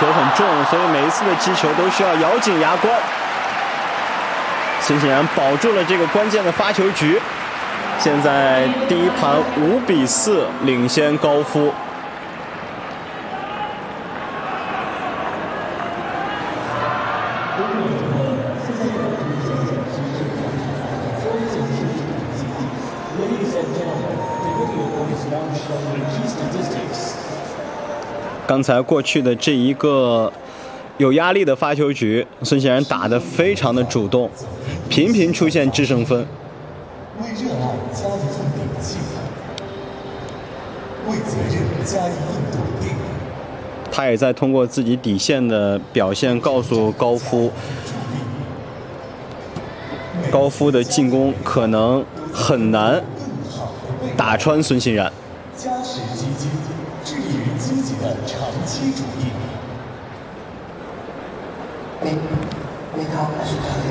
球很重，所以每一次的击球都需要咬紧牙关。孙兴然保住了这个关键的发球局，现在第一盘5-4领先高夫。刚才过去的这一个有压力的发球局，孙兴然打得非常的主动，频频出现制胜分。 为热爱加一份底气，为责任加一份笃定。 他也在通过自己底线的表现告诉高夫，高夫的进攻可能很难打穿孙兴然。 嘉实基金致力于积极的长期主义。 你看，还是他的。